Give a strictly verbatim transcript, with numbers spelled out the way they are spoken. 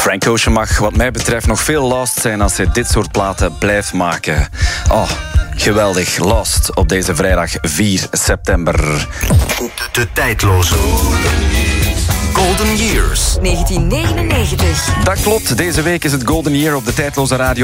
Frank Ocean mag wat mij betreft nog veel lost zijn als hij dit soort platen blijft maken. Oh, geweldig. Lost op deze vrijdag vier september. De tijdloze Golden Years. negentien negenennegentig. Dat klopt. Deze week is het Golden Year op de tijdloze radio.